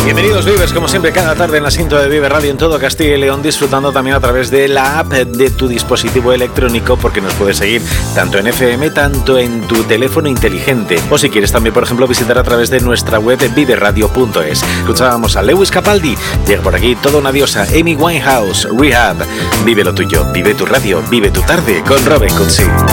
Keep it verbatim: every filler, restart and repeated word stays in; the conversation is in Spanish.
Bienvenidos Vivers, como siempre, cada tarde en la cinta de Vive Radio en todo Castilla y León, disfrutando también a través de la app de tu dispositivo electrónico, porque nos puedes seguir tanto en F M, tanto en tu teléfono inteligente. O si quieres también, por ejemplo, visitar a través de nuestra web vive radio punto es. Escuchábamos a Lewis Capaldi, llega por aquí toda una diosa, Amy Winehouse, Rehab. Vive lo tuyo, vive tu radio, vive tu tarde con Robert Cutsi.